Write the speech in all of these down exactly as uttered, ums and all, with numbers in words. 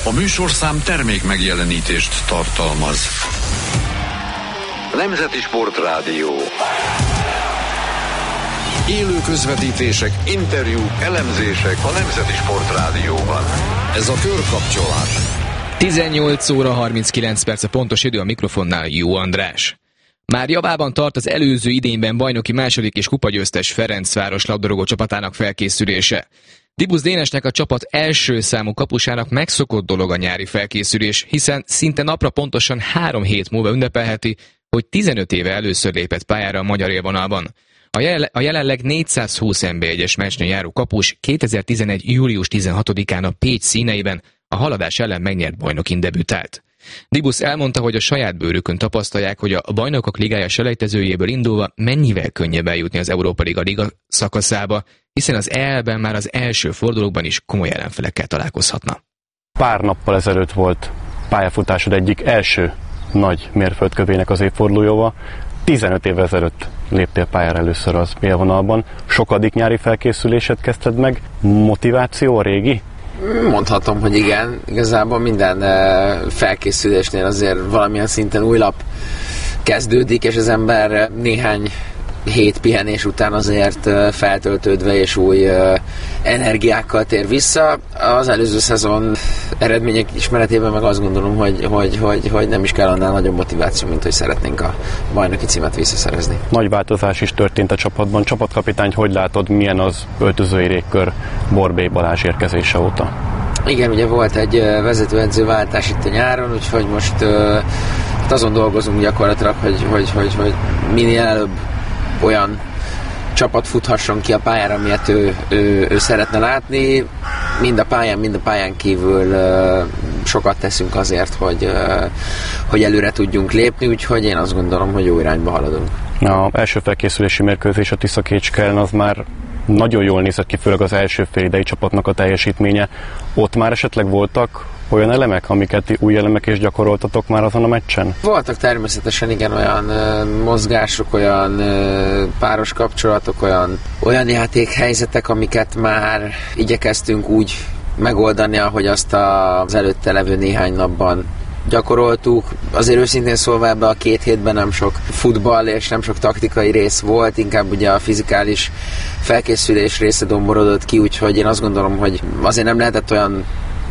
A műsorszám termék megjelenítést tartalmaz. Nemzeti Sportrádió. Élő közvetítések, interjúk, elemzések a Nemzeti Sportrádióban. Ez a Körkapcsolás. tizennyolc óra harminckilenc perc a pontos idő, a mikrofonnál Jó András. Már javában tart az előző idényben bajnoki második és kupagyőztes Ferencváros labdarúgó csapatának felkészülése. Dibusz Dénesnek, a csapat első számú kapusának megszokott dolog a nyári felkészülés, hiszen szinte napra pontosan három hét múlva ünnepelheti, hogy tizenöt éve először lépett pályára a magyar élvonalban. A, jel- a jelenleg négyszázhúsz en bé egyes meccsnél járó kapus kétezer-tizenegy. július tizenhatodikán a Pécs színeiben a haladás ellen megnyert bajnokin debütált. Dibusz elmondta, hogy a saját bőrükön tapasztalják, hogy a Bajnokok Ligája selejtezőjéből indulva mennyivel könnyebb eljutni az Európa Liga liga szakaszába, hiszen az é el-ben már az első fordulókban is komoly ellenfelekkel találkozhatna. Pár nappal ezelőtt volt pályafutásod egyik első nagy mérföldkövének az évfordulója. tizenöt évvel ezelőtt léptél pályára először az élvonalban. Sokadik nyári felkészülésed kezdted meg. Motiváció a régi? Mondhatom, hogy igen. Igazából minden felkészülésnél azért valamilyen szinten új lap kezdődik, és az ember néhány hét pihenés után azért feltöltődve és új energiákkal tér vissza. Az előző szezon eredmények ismeretében meg azt gondolom, hogy, hogy, hogy, hogy nem is kell annál nagyobb motiváció, mint hogy szeretnénk a bajnoki címet visszaszerezni. Nagy változás is történt a csapatban. Csapatkapitány, hogy látod, milyen az öltözői régkör Borbély Balázs érkezése óta? Igen, ugye volt egy vezetőedzőváltás itt a nyáron, úgyhogy most hát azon dolgozunk gyakorlatilag, hogy, hogy, hogy, hogy minél előbb olyan csapat futhasson ki a pályára, amilyet ő, ő, ő szeretne látni. Mind a pályán, mind a pályán kívül uh, sokat teszünk azért, hogy, uh, hogy előre tudjunk lépni, úgyhogy én azt gondolom, hogy jó irányba haladunk. A első felkészülési mérkőzés a Tiszakécskelen az már nagyon jól nézett ki, főleg az első félidei csapatnak a teljesítménye. Ott már esetleg voltak olyan elemek, amiket új elemek is gyakoroltatok már azon a meccsen? Voltak természetesen, igen, olyan uh, mozgások, olyan uh, páros kapcsolatok, olyan, olyan játékhelyzetek, amiket már igyekeztünk úgy megoldani, ahogy azt az előtte levő néhány napban gyakoroltuk. Azért őszintén szólva ebbe a két hétben nem sok futball és nem sok taktikai rész volt, inkább ugye a fizikális felkészülés része domborodott ki, úgyhogy én azt gondolom, hogy azért nem lehetett olyan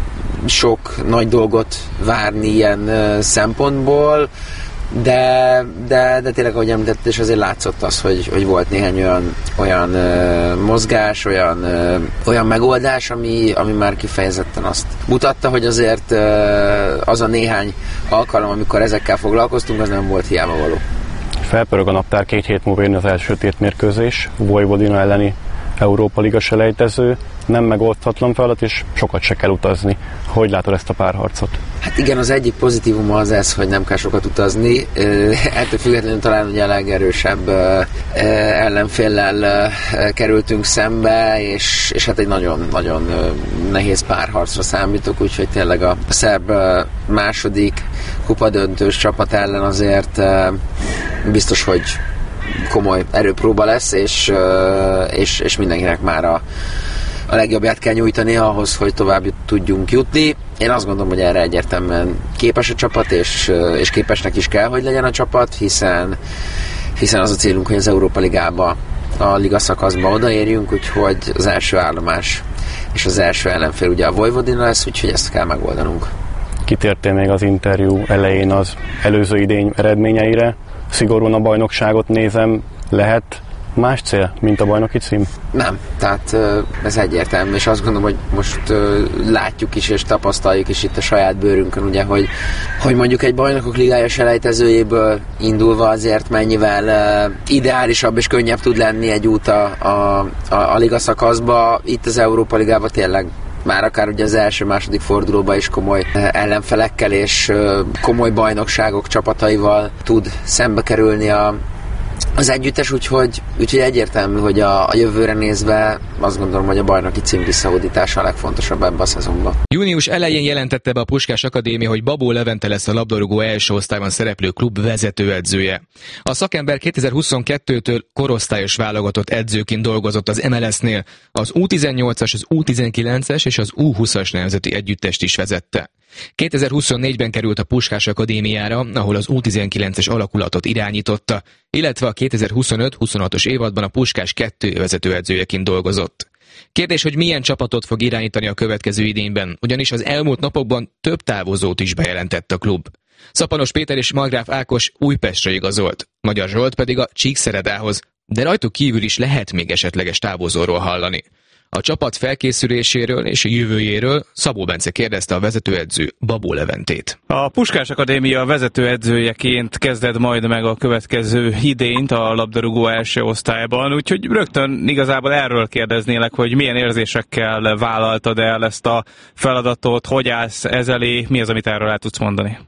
sok nagy dolgot várni ilyen uh, szempontból, de, de, de tényleg, ahogy említett, és azért látszott az, hogy, hogy volt néhány olyan, olyan uh, mozgás, olyan, uh, olyan megoldás, ami, ami már kifejezetten azt mutatta, hogy azért uh, az a néhány alkalom, amikor ezekkel foglalkoztunk, az nem volt hiába való. Felpörög a naptár, két hét múlva jön az első tétmérkőzés, Vojvodina elleni Európa Liga selejtező, nem megoldhatatlan feladat, és sokat se kell utazni. Hogy látod ezt a párharcot? Hát igen, az egyik pozitívum az ez, hogy nem kell sokat utazni. Ettől függetlenül talán ugye a legerősebb ellenféllel kerültünk szembe, és, és hát egy nagyon-nagyon nehéz párharcra számítok, úgyhogy tényleg a szerb második kupadöntős csapat ellen azért biztos, hogy komoly erőpróba lesz, és, és, és mindenkinek már a, a legjobbját kell nyújtani ahhoz, hogy tovább tudjunk jutni. Én azt gondolom, hogy erre egyértelműen képes a csapat, és, és képesnek is kell, hogy legyen a csapat, hiszen, hiszen az a célunk, hogy az Európa Ligába, a liga szakaszba odaérjünk, úgyhogy az első állomás és az első ellenfél ugye a Vojvodina lesz, úgyhogy ezt kell megoldanunk. Kitértél még az interjú elején az előző idény eredményeire. Szigorúan a bajnokságot nézem, lehet más cél, mint a bajnoki cím? Nem, tehát ez egyértelmű, és azt gondolom, hogy most látjuk is és tapasztaljuk is itt a saját bőrünkön, ugye, hogy, hogy mondjuk egy Bajnokok Ligája selejtezőjéből indulva azért mennyivel ideálisabb és könnyebb tud lenni egy út a, a, a, a liga szakaszba. Itt az Európa Ligában tényleg már akár ugye az első-második fordulóban is komoly ellenfelekkel és komoly bajnokságok csapataival tud szembe kerülni a az együttes, úgyhogy, úgyhogy egyértelmű, hogy a, a jövőre nézve azt gondolom, hogy a bajnoki cím visszahódítása a legfontosabb ebben a szezonban. Június elején jelentette be a Puskás Akadémia, hogy Babó Levente lesz a labdarúgó első osztályban szereplő klub vezetőedzője. A szakember kétezer-huszonkettőtől korosztályos válogatott edzőként dolgozott az em el es-nél, az U tizennyolcas, az U tizenkilences és az U húszas nemzeti együttest is vezette. kétezer-huszonnégyben került a Puskás Akadémiára, ahol az U tizenkilences alakulatot irányította, illetve a kétezer-huszonöt-huszonhatos évadban a Puskás kettő vezetőedzőjeként dolgozott. Kérdés, hogy milyen csapatot fog irányítani a következő idényben, ugyanis az elmúlt napokban több távozót is bejelentett a klub. Szapanos Péter és Margráf Ákos Újpestre igazolt, Magyar Zsolt pedig a Csíkszeredához, de rajtuk kívül is lehet még esetleges távozóról hallani. A csapat felkészüléséről és a jövőjéről Szabó Bence kérdezte a vezetőedző Babó Leventét. A Puskás Akadémia vezetőedzőjeként kezded majd meg a következő idényt a labdarúgó első osztályban, úgyhogy rögtön igazából erről kérdeznélek, hogy milyen érzésekkel vállaltad el ezt a feladatot, hogy állsz ez elé, mi az, amit erről el tudsz mondani?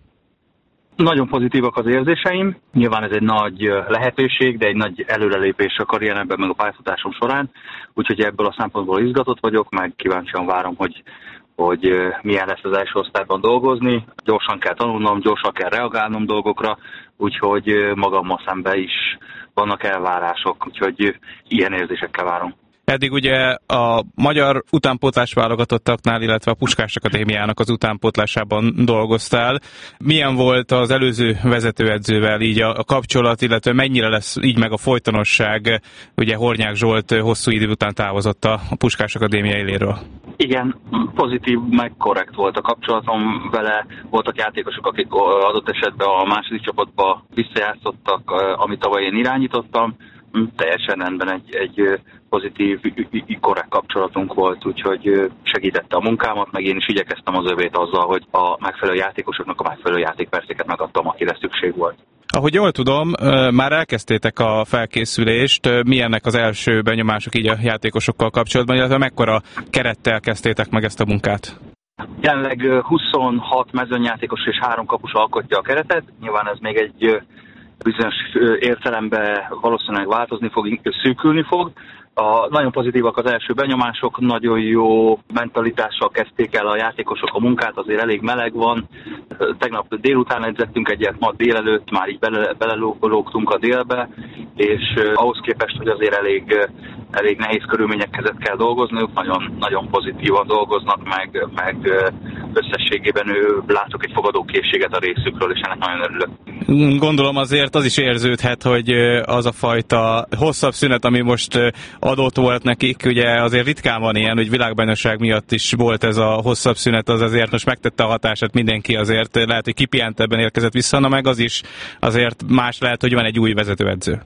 Nagyon pozitívak az érzéseim, nyilván ez egy nagy lehetőség, de egy nagy előrelépés a karrieremben, meg a pályafutásom során, úgyhogy ebből a szempontból izgatott vagyok, meg kíváncsian várom, hogy, hogy milyen lesz az első osztályban dolgozni. Gyorsan kell tanulnom, gyorsan kell reagálnom dolgokra, úgyhogy magammal szemben is vannak elvárások, úgyhogy ilyen érzésekkel várom. Eddig ugye a magyar utánpótlás válogatottaknál, illetve a Puskás Akadémiának az utánpótlásában dolgoztál. Milyen volt az előző vezetőedzővel így a kapcsolat, illetve mennyire lesz így meg a folytonosság? Ugye Hornyák Zsolt hosszú idő után távozott a Puskás Akadémia éléről. Igen, pozitív, meg korrekt volt a kapcsolatom vele. Voltak játékosok, akik adott esetben a második csapatba visszajátszottak, amit tavaly én irányítottam. Teljesen rendben egy, egy pozitív, korrekt kapcsolatunk volt, úgyhogy segítette a munkámat, meg én is igyekeztem az övét azzal, hogy a megfelelő játékosoknak a megfelelő játékperceket megadtam, akire szükség volt. Ahogy jól tudom, már elkezdtétek a felkészülést, milyennek az első benyomások így a játékosokkal kapcsolatban, illetve mekkora kerettel kezdtétek meg ezt a munkát? Jelenleg huszonhat mezőnyjátékos és három kapus alkotja a keretet, nyilván ez még egy bizonyos értelemben valószínűleg változni fog, szűkülni fog. A, nagyon pozitívak az első benyomások, nagyon jó mentalitással kezdték el a játékosok a munkát, azért elég meleg van. Tegnap délután edzettünk egyet, ma délelőtt már így bele, belelógtunk a délbe, és ahhoz képest, hogy azért elég, elég nehéz körülmények között kell dolgozniuk, nagyon, nagyon pozitívan dolgoznak, meg, meg összességében ő látok egy fogadókészséget a részükről, és ennek nagyon örülök. Gondolom azért az is érződhet, hogy az a fajta hosszabb szünet, ami most adott volt nekik, ugye azért ritkán van ilyen, hogy világbajnokság miatt is volt ez a hosszabb szünet, az azért most megtette a hatását, mindenki azért lehet, hogy kipihentebben érkezett vissza, na meg az is azért más lehet, hogy van egy új vezetőedző.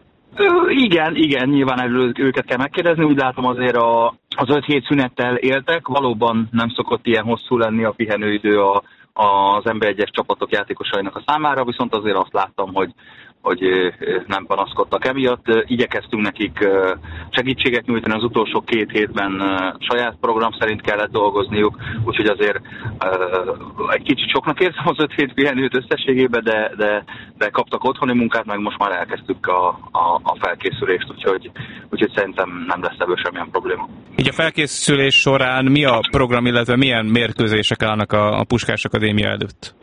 Igen, igen, nyilván erről őket kell megkérdezni, úgy látom azért a, az öt hét szünettel éltek, valóban nem szokott ilyen hosszú lenni a pihenőidő a, az em bé egyes csapatok játékosainak a számára, viszont azért azt láttam, hogy hogy nem panaszkodtak emiatt. Igyekeztünk nekik segítséget nyújtani, az utolsó két hétben saját program szerint kellett dolgozniuk, úgyhogy azért egy kicsit soknak érzem az öt hét pihenőt összességében, de, de, de kaptak otthoni munkát, meg most már elkezdtük a, a, a felkészülést, úgyhogy, úgyhogy szerintem nem lesz ebből semmilyen probléma. Így a felkészülés során mi a program, illetve milyen mérkőzések állnak a, a Puskás Akadémia előtt?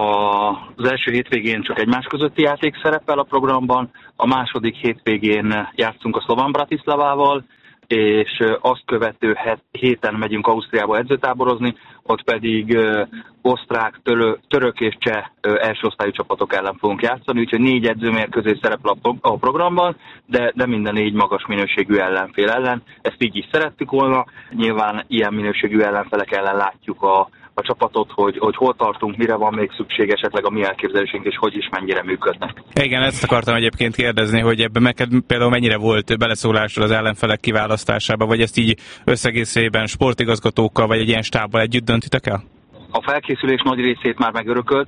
Az első hétvégén csak egymás közötti játék szerepel a programban, a második hétvégén játszunk a Szlován Bratislavával, és azt követő héten megyünk Ausztriába edzőtáborozni, ott pedig osztrák, török és cseh első osztályú csapatok ellen fogunk játszani, úgyhogy négy edzőmérkőzés szerepel a programban, de, de minden négy magas minőségű ellenfél ellen. Ezt így is szerettük volna. Nyilván ilyen minőségű ellenfelek ellen látjuk a a csapatot, hogy, hogy hol tartunk, mire van még szükség, esetleg a mi elképzelésünk, és hogy is mennyire működnek. Igen, ezt akartam egyébként kérdezni, hogy ebben meg, például mennyire volt beleszólásról az ellenfelek kiválasztásába, vagy ezt így összegészében sportigazgatókkal, vagy egy ilyen stábbal együtt döntitek el? A felkészülés nagy részét már megörököltem,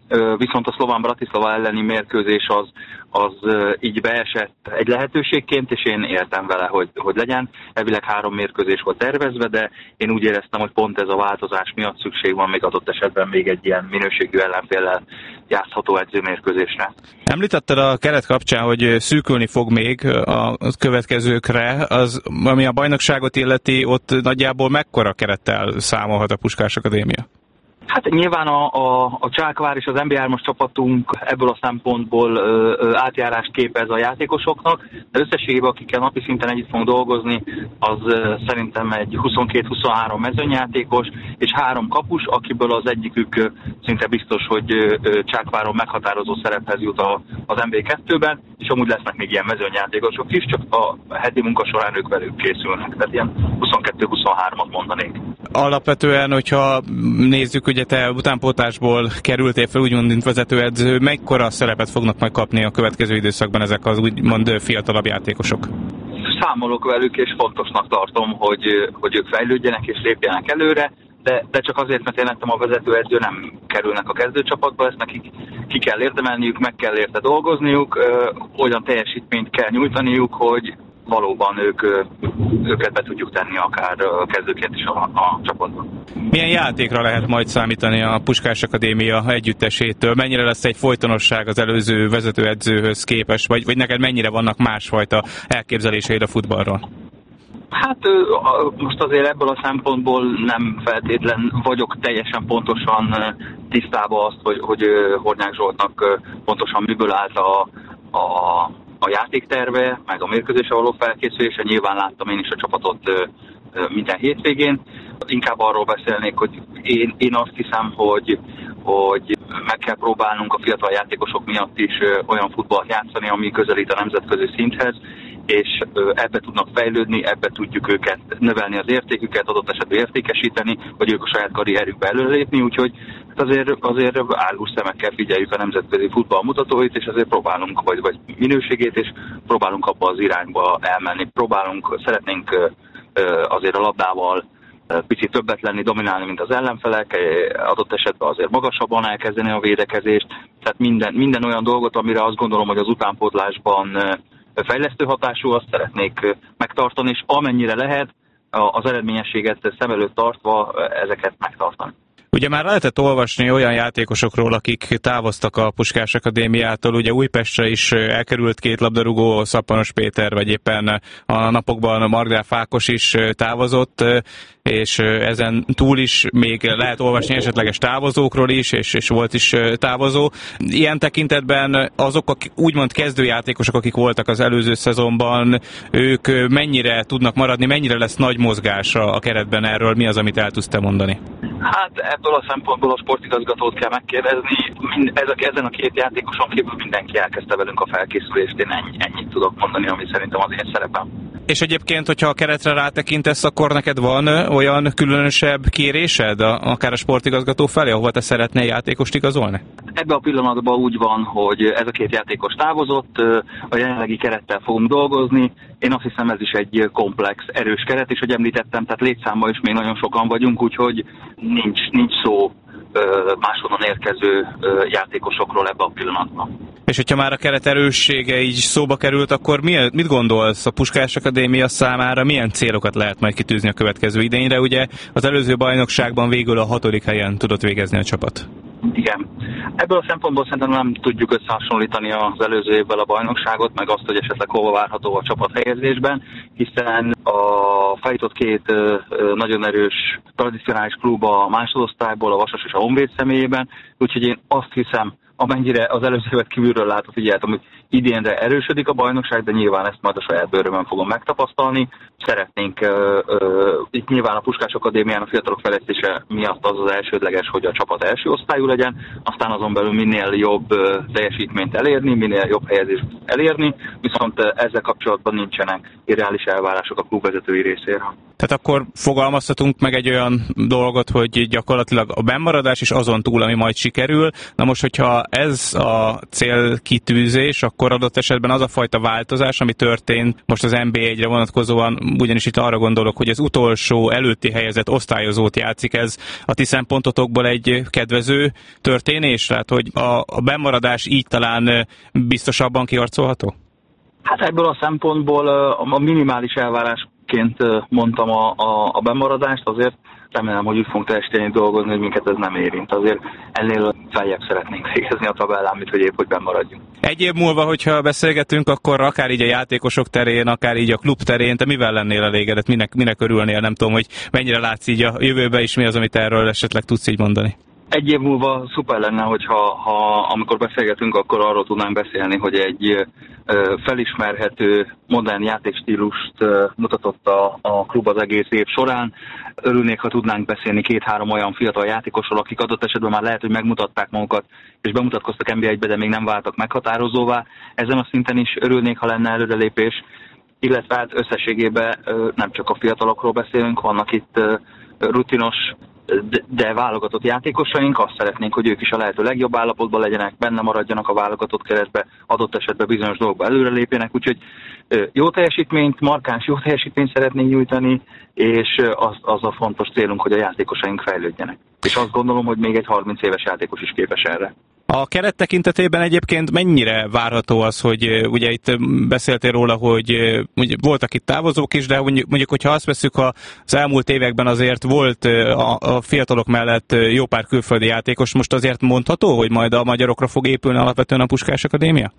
viszont a Szlován Bratislava elleni mérkőzés az, az így beesett egy lehetőségként, és én éltem vele, hogy, hogy legyen. Elvileg három mérkőzés volt tervezve, de én úgy éreztem, hogy pont ez a változás miatt szükség van még adott esetben még egy ilyen minőségű ellenféllel játszható edzőmérkőzésre. Említetted a keret kapcsán, hogy szűkülni fog még a következőkre, az, ami a bajnokságot illeti, ott nagyjából mekkora kerettel számolhat a Puskás Akadémia? Hát nyilván a, a, a Csákvár és az en bé hármas csapatunk ebből a szempontból ö, ö, átjárást képez a játékosoknak, de összességében akikkel napi szinten együtt fogunk dolgozni, az ö, szerintem egy huszonkettő-huszonhárom mezőnyjátékos és három kapus, akiből az egyikük ö, szinte biztos, hogy ö, ö, Csákváron meghatározó szerephez jut a, az en bé kettőben, és amúgy lesznek még ilyen mezőnyjátékosok is, csak a heti munka során ők velük készülnek, tehát ilyen huszonkettő-huszonhármat mondanék. Alapvetően, hogyha nézzük, ugye te utánpótlásból kerültél fel, úgymond, mint vezetőedző, mekkora szerepet fognak majd kapni a következő időszakban ezek az úgymond fiatalabb játékosok? Számolok velük, és fontosnak tartom, hogy, hogy ők fejlődjenek és lépjenek előre, de, de csak azért, mert én lettem a vezetőedző, nem kerülnek a kezdőcsapatba, ezt nekik ki kell érdemelniük, meg kell érte dolgozniuk, ö, olyan teljesítményt kell nyújtaniuk, hogy valóban ők, őket be tudjuk tenni akár kezdőként is a, a csapatban. Milyen játékra lehet majd számítani a Puskás Akadémia együttesétől? Mennyire lesz egy folytonosság az előző vezetőedzőhöz képest, vagy, vagy neked mennyire vannak másfajta elképzeléseid a futballról? Hát most azért ebből a szempontból nem feltétlen vagyok teljesen pontosan tisztában azt, hogy, hogy Hornyák Zsoltnak pontosan miből állt a, a, a játékterve, meg a mérkőzésre való felkészülése. Nyilván láttam én is a csapatot minden hétvégén. Inkább arról beszélnék, hogy én, én azt hiszem, hogy, hogy meg kell próbálnunk a fiatal játékosok miatt is olyan futballt játszani, ami közelít a nemzetközi szinthez, és ebbe tudnak fejlődni, ebbe tudjuk őket növelni az értéküket, adott esetben értékesíteni, hogy ők a saját karrierükbe előlépni, úgyhogy azért, azért árgus szemekkel figyeljük a nemzetközi futball mutatóit, és azért próbálunk, vagy, vagy minőségét, és próbálunk abba az irányba elmenni. Próbálunk, szeretnénk azért a labdával picit többet lenni, dominálni, mint az ellenfelek, adott esetben azért magasabban elkezdeni a védekezést, tehát minden, minden olyan dolgot, amire azt gondolom, hogy az utánpótlásban fejlesztő hatású, azt szeretnék megtartani, és amennyire lehet az eredményességet szem előtt tartva ezeket megtartani. Ugye már lehetett olvasni olyan játékosokról, akik távoztak a Puskás Akadémiától, ugye Újpestre is elkerült két labdarúgó, Szappanos Péter, vagy éppen a napokban Margráf Ákos is távozott, és ezen túl is még lehet olvasni esetleges távozókról is, és, és volt is távozó. Ilyen tekintetben azok, akik úgymond kezdőjátékosok, akik voltak az előző szezonban, ők mennyire tudnak maradni, mennyire lesz nagy mozgás a keretben erről, mi az, amit el tudsz te mondani? Hát ebből a szempontból a sportigazgatót kell megkérdezni. Ezek, ezen a két játékoson kívül mindenki elkezdte velünk a felkészülést, én ennyi, ennyit tudok mondani, ami szerintem az én szerepem. És egyébként, hogyha a keretre rátekintesz, akkor neked van olyan különösebb kérésed, akár a sportigazgató felé, ahova te szeretnél játékost igazolni? Ebben a pillanatban úgy van, hogy ez a két játékos távozott, a jelenlegi kerettel fogunk dolgozni. Én azt hiszem, ez is egy komplex, erős keret, és hogy említettem, tehát létszámban is még nagyon sokan vagyunk, úgyhogy nincs, nincs szó máshonnan érkező játékosokról ebben a pillanatban. És hogyha már a keret erőssége így szóba került, akkor mi, mit gondolsz a Puskás Akadémia számára, milyen célokat lehet majd kitűzni a következő idényre? Ugye az előző bajnokságban végül a hatodik helyen tudott végezni a csapat. Igen. Ebből a szempontból szerintem nem tudjuk összehasonlítani az előző évvel a bajnokságot, meg azt, hogy esetleg hova várható a csapat helyezésben, hiszen a feljutott két nagyon erős tradicionális klub a másodosztályból, a Vasas és a Honvéd személyében, úgyhogy én azt hiszem, amennyire az előző évet kívülről látva figyeltem, hogy idénre erősödik a bajnokság, de nyilván ezt majd a saját bőrömön fogom megtapasztalni. Szeretnénk, uh, uh, itt nyilván a Puskás Akadémián a fiatalok fejlesztése miatt az az elsődleges, hogy a csapat első osztályú legyen, aztán azon belül minél jobb uh, teljesítményt elérni, minél jobb helyezést elérni, viszont uh, ezzel kapcsolatban nincsenek irreális elvárások a klubvezetői részéről. Tehát akkor fogalmazhatunk meg egy olyan dolgot, hogy gyakorlatilag a bennmaradás is azon túl, ami majd sikerül. Na most, hogyha ez a célkitűzés, akkor adott esetben az a fajta változás, ami történt most az en bé egyre vonatkozóan, ugyanis itt arra gondolok, hogy az utolsó előtti helyezett osztályozót játszik, ez a ti szempontotokból egy kedvező történés? Tehát, hogy a, a bemaradás így talán biztosabban kiharcolható? Hát ebből a szempontból a minimális elvárásként mondtam a, a, a bemaradást, azért remélem, hogy úgy fogunk teljesíteni dolgozni, hogy minket ez nem érint. Azért ennél feljebb szeretnénk végezni a tabellán, mint hogy épp, hogy bemaradjunk. Egy év múlva, hogyha beszélgetünk, akkor akár így a játékosok terén, akár így a klub terén, te mivel lennél elégedett, minek, minek örülnél? Nem tudom, hogy mennyire látsz így a jövőbe is, mi az, amit erről esetleg tudsz így mondani? Egy év múlva szuper lenne, hogyha ha, amikor beszélgetünk, akkor arról tudnánk beszélni, hogy egy ö, felismerhető, modern játékstílust ö, mutatott a, a klub az egész év során. Örülnék, ha tudnánk beszélni két-három olyan fiatal játékosról, akik adott esetben már lehet, hogy megmutatták magukat, és bemutatkoztak en bé egybe, de még nem váltak meghatározóvá. Ezen a szinten is örülnék, ha lenne előrelépés, illetve hát összességében ö, nem csak a fiatalokról beszélünk, vannak itt ö, rutinos, De, de válogatott játékosaink, azt szeretnénk, hogy ők is a lehető legjobb állapotban legyenek, benne maradjanak a válogatott keretbe, adott esetben bizonyos dolgokba előrelépjenek, úgyhogy jó teljesítményt, markáns jó teljesítményt szeretnénk nyújtani, és az, az a fontos célunk, hogy a játékosaink fejlődjenek. És azt gondolom, hogy még egy harminc éves játékos is képes erre. A keret tekintetében egyébként mennyire várható az, hogy ugye itt beszéltél róla, hogy ugye voltak itt távozók is, de mondjuk, mondjuk hogyha azt veszük, az elmúlt években azért volt a, a fiatalok mellett jó pár külföldi játékos, most azért mondható, hogy majd a magyarokra fog épülni alapvetően a Puskás Akadémia?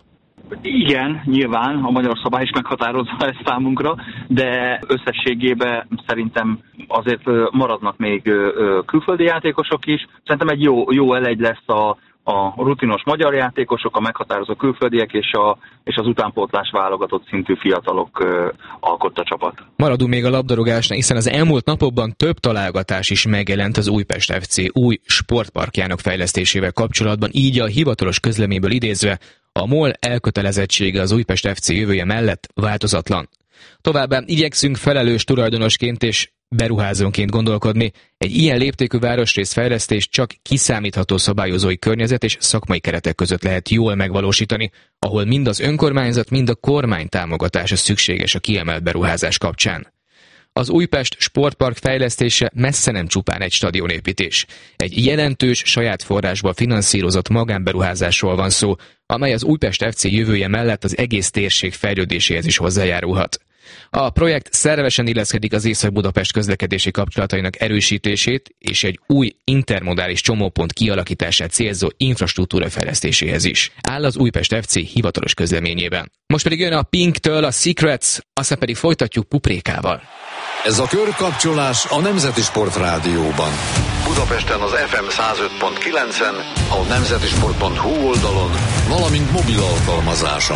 Igen, nyilván a magyar szabály is meghatározza ezt számunkra, de összességében szerintem azért maradnak még külföldi játékosok is. Szerintem egy jó, jó elegy lesz a a rutinos magyar játékosok, a meghatározó külföldiek és, a, és az utánpótlás válogatott szintű fiatalok ö, alkotta csapat. Maradunk még a labdarúgásnál, hiszen az elmúlt napokban több találgatás is megjelent az Újpest ef cé új sportparkjának fejlesztésével kapcsolatban, így a hivatalos közleményből idézve a MOL elkötelezettsége az Újpest ef cé jövője mellett változatlan. Továbbá igyekszünk felelős tulajdonosként és beruházónként gondolkodni. Egy ilyen léptékű városrész fejlesztés csak kiszámítható szabályozói környezet és szakmai keretek között lehet jól megvalósítani, ahol mind az önkormányzat, mind a kormány támogatása szükséges a kiemelt beruházás kapcsán. Az Újpest sportpark fejlesztése messze nem csupán egy stadionépítés. Egy jelentős, saját forrásból finanszírozott magánberuházásról van szó, amely az Újpest ef cé jövője mellett az egész térség fejlődéséhez is hozzájárulhat. A projekt szervesen illeszkedik az Észak-Budapest közlekedési kapcsolatainak erősítését és egy új intermodális csomópont kialakítását célzó infrastruktúra fejlesztéséhez is. Áll az Újpest ef cé hivatalos közleményében. Most pedig jön a Pinktől a Secrets, aztán pedig folytatjuk Puprékával. Ez a körkapcsolás a Nemzeti Sport Rádióban. Budapesten az ef em száz öt pont kilencen, a nemzetisport pont hu oldalon, valamint mobil alkalmazáson.